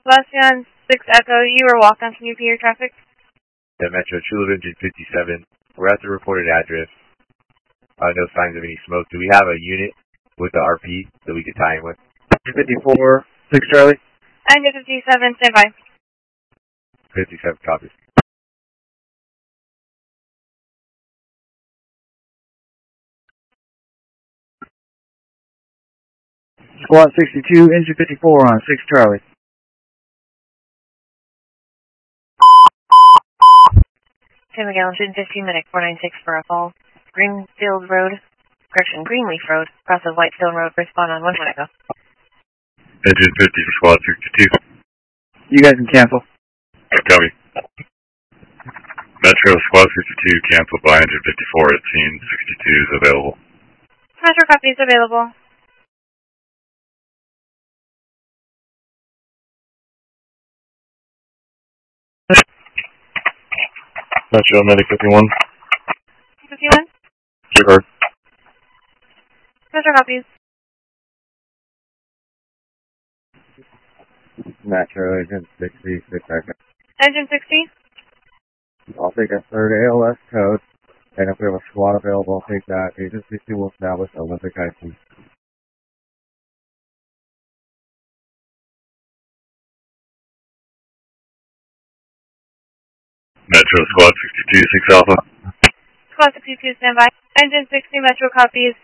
Sebastian 6 Echo, you are walk on. Can you repeat your traffic? Yeah, Metro, Chula Engine 57. We're at the reported address. No signs of any smoke. Do we have a unit with the RP that we could tie in with? 54, 6 Charlie. Engine 57, stand by. 57 copies. Squad 62, engine 54 on 6 Charlie. Tim McGowan, 15 minute 496 for a fall. Greenfield Road, Greenleaf Road, cross of Whitestone Road, respond on 1 Echo. Engine 50 for Squad 62. You guys can cancel. Copy. Metro Squad 52 canceled by Engine 54 at scene. 62 is available. Metro copies available. Metro Medic 51. 51? Sure. Metro copies. Metro, engine 60, 6 Echo. Engine 60? I'll take a third ALS code, and if we have a squad available, I'll take that. Agent 60 will establish Olympic IC. Metro Squad 62, 6 Alpha. Squad 62, stand by. Engine 60, Metro copies.